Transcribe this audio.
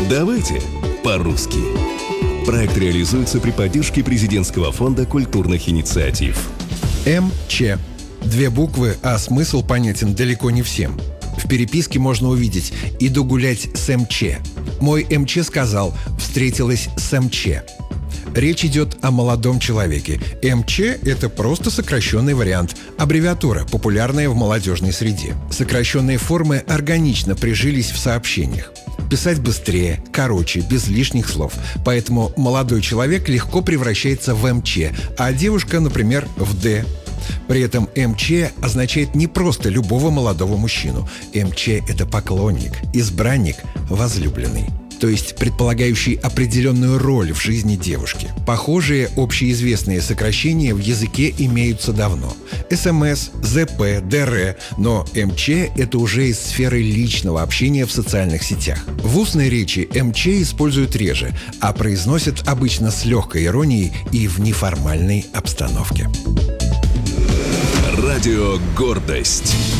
Давайте по-русски. Проект реализуется при поддержке Президентского фонда культурных инициатив. МЧ. Две буквы, а смысл понятен далеко не всем. В переписке можно увидеть «иду гулять с МЧ». Мой МЧ сказал «встретилась с МЧ». Речь идет о молодом человеке. МЧ – это просто сокращенный вариант, аббревиатура, популярная в молодежной среде. Сокращенные формы органично прижились в сообщениях. Писать быстрее, короче, без лишних слов. Поэтому молодой человек легко превращается в МЧ, а девушка, например, в Д. При этом МЧ означает не просто любого молодого мужчину. МЧ – это поклонник, избранник, возлюбленный. То есть предполагающий определенную роль в жизни девушки. Похожие общеизвестные сокращения в языке имеются давно. СМС, ЗП, ДР, но МЧ – это уже из сферы личного общения в социальных сетях. В устной речи МЧ используют реже, а произносят обычно с легкой иронией и в неформальной обстановке. Радио «Гордость».